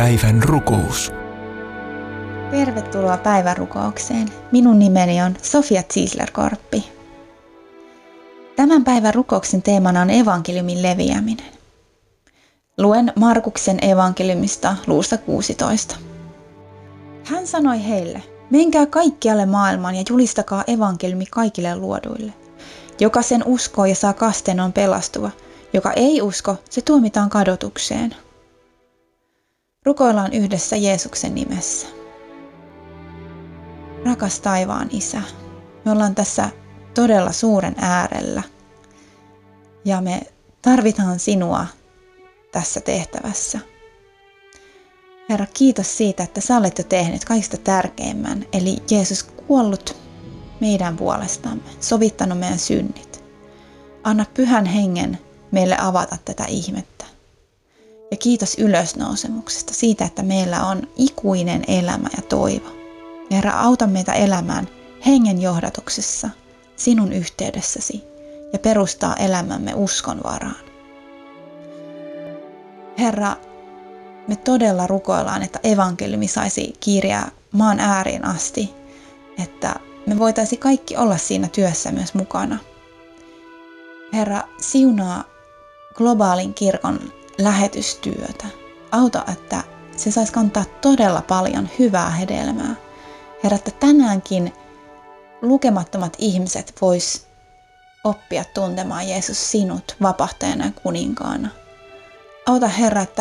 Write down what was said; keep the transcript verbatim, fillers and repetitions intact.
Päivän rukous. Tervetuloa päivärukoukseen. Minun nimeni on Sofia Ziesler-Korppi. Tämän päivän rukouksen teemana on evankeliumin leviäminen. Luen Markuksen evankeliumista luusta kuusitoista. Hän sanoi heille, menkää kaikkialle maailmaan ja julistakaa evankeliumi kaikille luoduille. Joka sen uskoo ja saa kasteen on pelastuva. Joka ei usko, se tuomitaan kadotukseen. Rukoillaan yhdessä Jeesuksen nimessä. Rakas taivaan Isä, me ollaan tässä todella suuren äärellä ja me tarvitaan sinua tässä tehtävässä. Herra, kiitos siitä, että sä olet jo tehnyt kaikista tärkeimmän, eli Jeesus kuollut meidän puolestamme, sovittanut meidän synnit. Anna pyhän hengen meille avata tätä ihmettä. Ja kiitos ylösnousemuksesta siitä, että meillä on ikuinen elämä ja toivo. Herra, auta meitä elämään hengen johdatuksessa, sinun yhteydessäsi ja perustaa elämämme uskon varaan. Herra, me todella rukoillaan, että evankeliumi saisi kiiriä maan ääriin asti, että me voitaisiin kaikki olla siinä työssä myös mukana. Herra, siunaa globaalin kirkon lähetystyötä. Auta, että se saisi kantaa todella paljon hyvää hedelmää. Herra, että tänäänkin lukemattomat ihmiset vois oppia tuntemaan Jeesus sinut vapahtajana ja kuninkaana. Auta Herra, että